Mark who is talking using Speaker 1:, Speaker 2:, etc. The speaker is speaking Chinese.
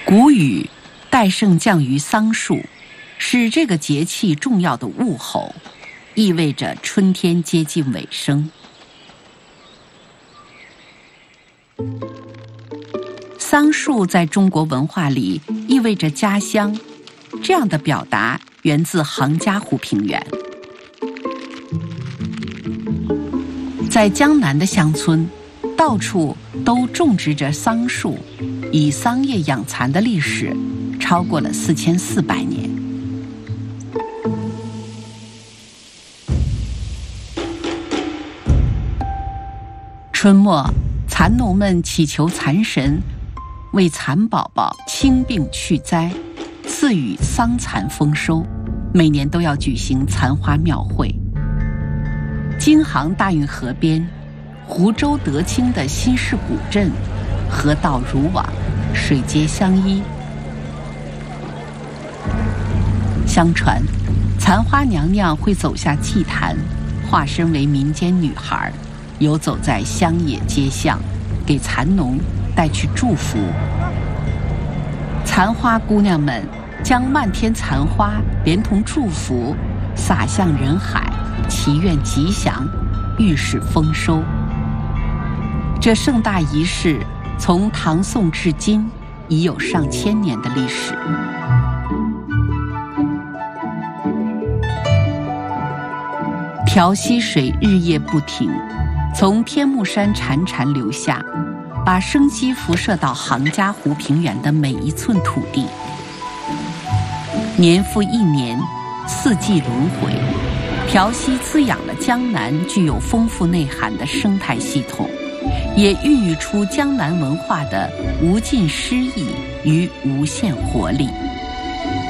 Speaker 1: 谷雨代盛降于桑树，是这个节气重要的物候，意味着春天接近尾声。桑树在中国文化里意味着家乡，这样的表达源自杭嘉湖平原。在江南的乡村，到处都种植着桑树，以桑叶养蚕的历史超过了4400年。春末，蚕农们祈求蚕神为蚕宝宝清病去灾，赐予桑蚕丰收，每年都要举行蚕花庙会。京杭大运河边，湖州德清的新市古镇，河道如网，水街相依。相传，蚕花娘娘会走下祭坛，化身为民间女孩，游走在乡野街巷，给蚕农带去祝福。蚕花姑娘们将漫天蚕花连同祝福洒向人海，祈愿吉祥，预示丰收。这盛大仪式从唐宋至今已有上千年的历史。调溪水日夜不停，从天目山潺潺流下，把生机辐射到杭嘉湖平原的每一寸土地。年复一年，四季轮回，调溪滋养了江南具有丰富内涵的生态系统，也孕育出江南文化的无尽诗意与无限活力。